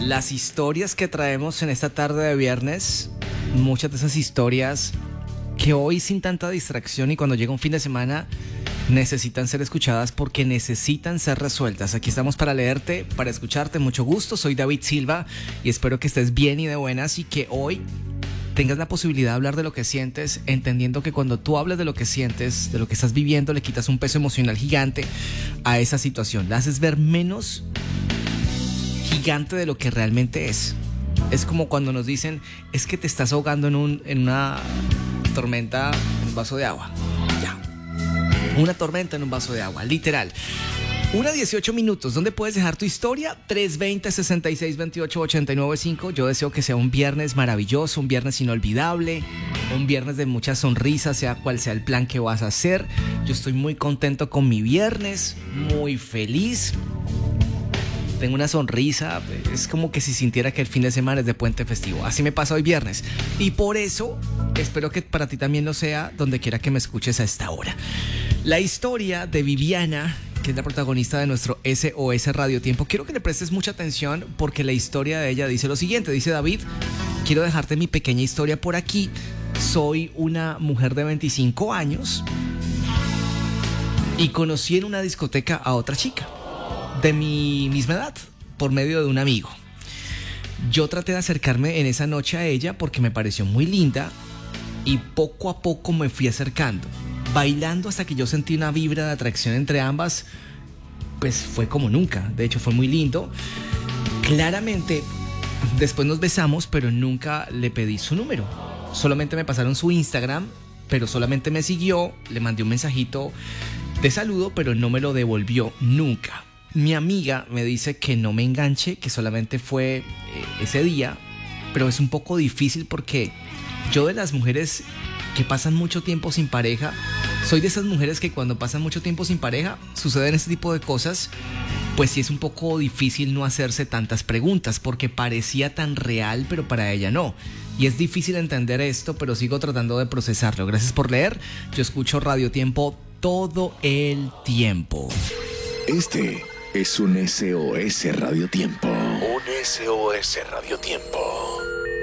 Las historias que traemos en esta tarde de viernes, muchas de esas historias que hoy sin tanta distracción y cuando llega un fin de semana necesitan ser escuchadas porque necesitan ser resueltas. Aquí estamos para leerte, para escucharte. Mucho gusto, soy David Silva y espero que estés bien y de buenas y que hoy tengas la posibilidad de hablar de lo que sientes, entendiendo que cuando tú hablas de lo que sientes, de lo que estás viviendo, le quitas un peso emocional gigante a esa situación. La haces ver menos gigante de lo que realmente es. Es como cuando nos dicen, es que te estás ahogando en una tormenta en un vaso de agua. Ya. Una tormenta en un vaso de agua, literal. 1:18. ¿Dónde puedes dejar tu historia? 320-6628-895. Yo deseo que sea un viernes maravilloso, un viernes inolvidable, un viernes de muchas sonrisas, sea cual sea el plan que vas a hacer. Yo estoy muy contento con mi viernes, muy feliz. Tengo una sonrisa, es como que si sintiera que el fin de semana es de puente festivo. Así me pasa hoy viernes. Y por eso espero que para ti también lo sea, donde quiera que me escuches a esta hora. La historia de Viviana, que es la protagonista de nuestro SOS Radio Tiempo, quiero que le prestes mucha atención porque la historia de ella dice lo siguiente. Dice: David, quiero dejarte mi pequeña historia por aquí. Soy una mujer de 25 años y conocí en una discoteca a otra chica de mi misma edad, por medio de un amigo. Yo traté de acercarme en esa noche a ella porque me pareció muy linda y poco a poco me fui acercando, bailando hasta que yo sentí una vibra de atracción entre ambas. Pues fue como nunca, de hecho fue muy lindo. Claramente, después nos besamos, pero nunca le pedí su número. Solamente me pasaron su Instagram, pero solamente me siguió, le mandé un mensajito de saludo, pero no me lo devolvió nunca. Mi amiga me dice que no me enganche, que solamente fue ese día, pero es un poco difícil porque yo, de las mujeres que pasan mucho tiempo sin pareja, soy de esas mujeres que cuando pasan mucho tiempo sin pareja suceden este tipo de cosas. Pues sí, es un poco difícil no hacerse tantas preguntas porque parecía tan real, pero para ella no. Y es difícil entender esto, pero sigo tratando de procesarlo. Gracias por leer. Yo escucho Radio Tiempo todo el tiempo. Este es un SOS Radio Tiempo. Un SOS Radio Tiempo.